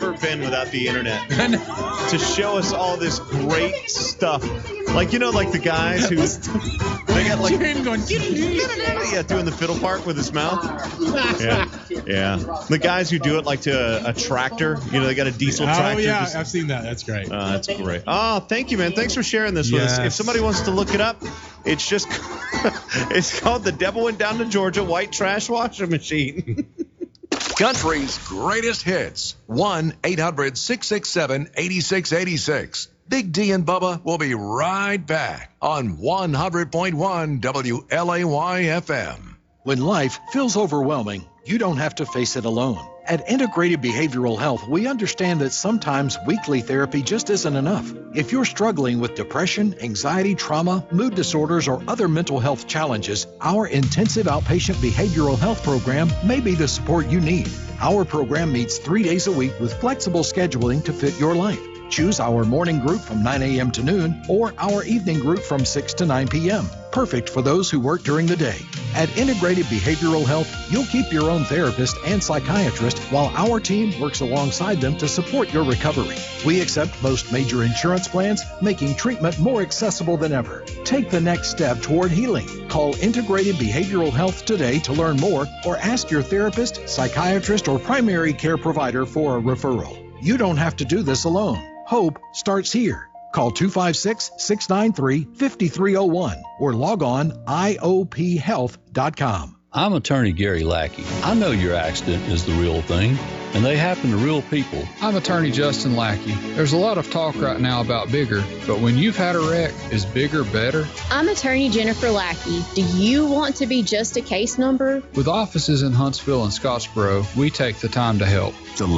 never been without the internet to show us all this great stuff. Like, like the guys who they got like doing the fiddle part with his mouth. Yeah. The guys who do it like to a tractor. They got a diesel tractor. Oh yeah, I've seen that. That's great. That's great. Oh, thank you, man. Thanks for sharing this with us. If somebody wants to look it up, it's just it's called The Devil Went Down to Georgia White Trash Washing Machine. Country's greatest hits. 1-800-667-8686. Big D and Bubba will be right back on 100.1 WLAY FM. When life feels overwhelming, you don't have to face it alone. At Integrated Behavioral Health, we understand that sometimes weekly therapy just isn't enough. If you're struggling with depression, anxiety, trauma, mood disorders, or other mental health challenges, our intensive outpatient behavioral health program may be the support you need. Our program meets 3 days a week with flexible scheduling to fit your life. Choose our morning group from 9 a.m. to noon or our evening group from 6 to 9 p.m. Perfect for those who work during the day. At Integrated Behavioral Health, you'll keep your own therapist and psychiatrist while our team works alongside them to support your recovery. We accept most major insurance plans, making treatment more accessible than ever. Take the next step toward healing. Call Integrated Behavioral Health today to learn more or ask your therapist, psychiatrist, or primary care provider for a referral. You don't have to do this alone. Hope starts here. Call 256-693-5301 or log on IOPhealth.com. I'm attorney Gary Lackey. I know your accident is the real thing, and they happen to real people. I'm attorney Justin Lackey. There's a lot of talk right now about bigger, but when you've had a wreck, is bigger better? I'm attorney Jennifer Lackey. Do you want to be just a case number? With offices in Huntsville and Scottsboro, we take the time to help.